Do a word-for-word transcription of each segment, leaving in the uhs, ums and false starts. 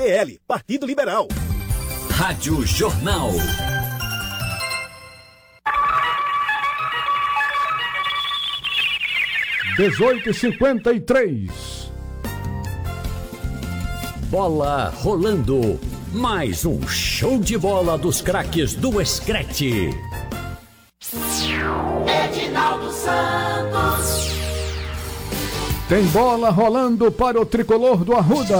L, Partido Liberal. Rádio Jornal. dezoito e cinquenta e três. Bola rolando. Mais um show de bola dos craques do Escrete. Edinaldo Santos. Tem bola rolando para o tricolor do Arruda.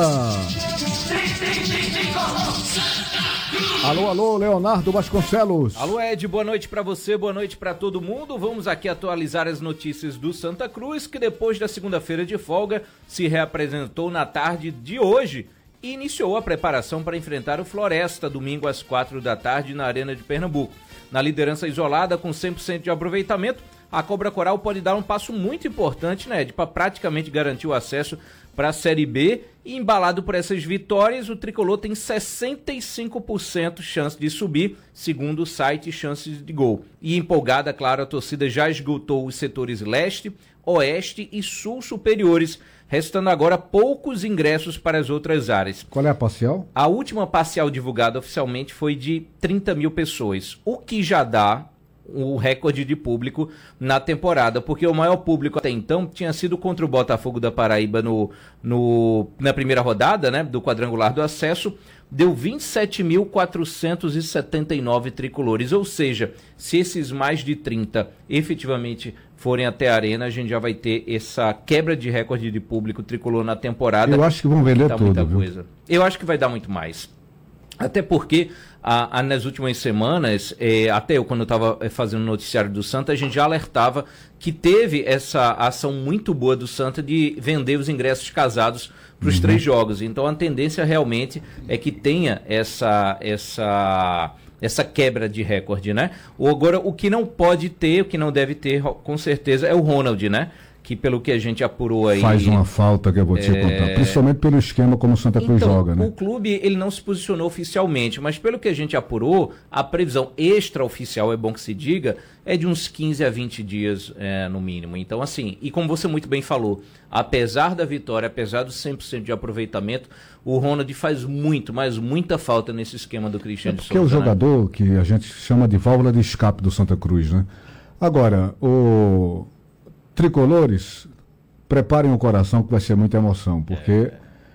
Alô, alô, Leonardo Vasconcelos. Alô, Ed, boa noite pra você, boa noite pra todo mundo. Vamos aqui atualizar as notícias do Santa Cruz, que depois da segunda-feira de folga se reapresentou na tarde de hoje e iniciou a preparação para enfrentar o Floresta, domingo às quatro da tarde na Arena de Pernambuco. Na liderança isolada, com cem por cento de aproveitamento, a Cobra Coral pode dar um passo muito importante, né, Ed, para praticamente garantir o acesso para a Série B. E embalado por essas vitórias, o Tricolor tem sessenta e cinco por cento chance de subir, segundo o site Chances de Gol. E empolgada, claro, a torcida já esgotou os setores leste, oeste e sul superiores, restando agora poucos ingressos para as outras áreas. Qual é a parcial? A última parcial divulgada oficialmente foi de trinta mil pessoas, o que já dá o recorde de público na temporada, porque o maior público até então tinha sido contra o Botafogo da Paraíba no, no, na primeira rodada, né, do quadrangular do acesso, deu vinte e sete mil quatrocentos e setenta e nove tricolores, ou seja, se esses mais de trinta efetivamente forem até a arena, a gente já vai ter essa quebra de recorde de público tricolor na temporada. Eu acho que vão vender tá tudo, muita viu? coisa. Eu acho que vai dar muito mais. Até porque, a, a, nas últimas semanas, é, até eu quando eu estava fazendo o noticiário do Santa, a gente já alertava que teve essa ação muito boa do Santa de vender os ingressos casados para os uhum. três jogos. Então a tendência realmente é que tenha essa, essa, essa quebra de recorde, né? Ou agora, o que não pode ter, o que não deve ter, com certeza, é o Ronald, né? Que pelo que a gente apurou aí... Faz uma falta que eu vou te é... contar, principalmente pelo esquema como o Santa Cruz então, joga, né? O clube, ele não se posicionou oficialmente, mas pelo que a gente apurou, a previsão extraoficial, é bom que se diga, é de uns quinze a vinte dias é, no mínimo. Então, assim, e como você muito bem falou, apesar da vitória, apesar do cem por cento de aproveitamento, o Ronald faz muito, mas muita falta nesse esquema do Cristiano é de Souza. Porque é o jogador, né, que a gente chama de válvula de escape do Santa Cruz, né? Agora, o... Tricolores, preparem o coração que vai ser muita emoção, porque é.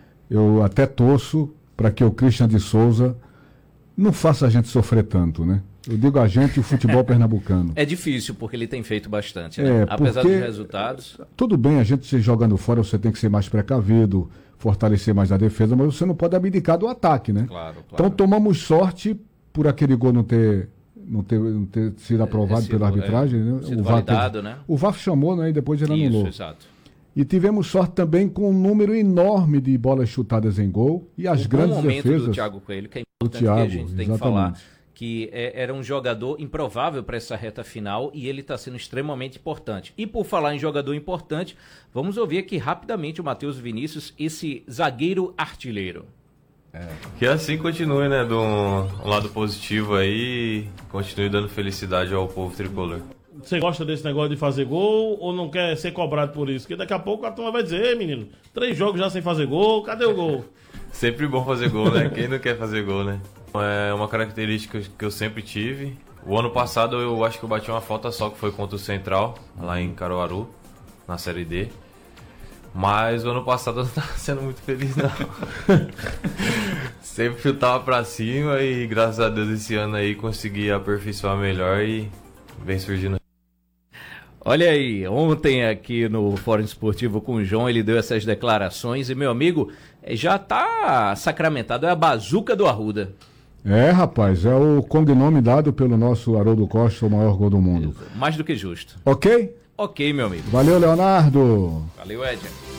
eu até torço para que o Cristiano de Souza não faça a gente sofrer tanto, né? Eu digo a gente e o futebol pernambucano. É difícil, porque ele tem feito bastante, né? É, apesar dos resultados. Tudo bem, a gente se jogando fora, você tem que ser mais precavido, fortalecer mais a defesa, mas você não pode abdicar do ataque, né? Claro, claro. Então tomamos sorte por aquele gol não ter... Não ter, não ter sido aprovado sido, pela arbitragem, é, né? sido o V A R validado, teve, né? O V A R chamou, né? E depois ele anulou. Isso, exato. E tivemos sorte também com um número enorme de bolas chutadas em gol e as o grandes bom momento defesas do Thiago Coelho, que é importante Thiago, que a gente tem exatamente. que falar, que é, era um jogador improvável para essa reta final e ele está sendo extremamente importante. E por falar em jogador importante, vamos ouvir aqui rapidamente o Matheus Vinícius, esse zagueiro artilheiro. É. Que assim continue, né, do um lado positivo aí, continue dando felicidade ao povo tricolor. Você gosta desse negócio de fazer gol ou não quer ser cobrado por isso? Porque daqui a pouco a turma vai dizer, ei menino, três jogos já sem fazer gol, cadê o gol? Sempre bom fazer gol, né? Quem não quer fazer gol, né? É uma característica que eu sempre tive. O ano passado eu acho que eu bati uma falta só, que foi contra o Central, lá em Caruaru, na Série D. Mas o ano passado eu não estava sendo muito feliz, não. Sempre chutava pra cima e graças a Deus esse ano aí consegui aperfeiçoar melhor e vem surgindo. Olha aí, ontem aqui no Fórum Esportivo com o João, ele deu essas declarações e, meu amigo, já tá sacramentado, é a bazuca do Arruda. É, rapaz, é o cognome dado pelo nosso Haroldo Costa, o maior gol do mundo. Mais do que justo. Ok? Ok, meu amigo. Valeu, Leonardo. Valeu, Edson.